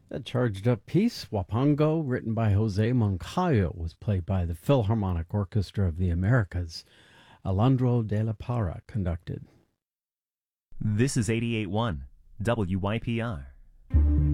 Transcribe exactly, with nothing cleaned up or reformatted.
A charged up piece, Wapango, written by Jose Moncayo, was played by the Philharmonic Orchestra of the Americas. Alejandro de la Parra conducted. This is eighty-eight point one W Y P R.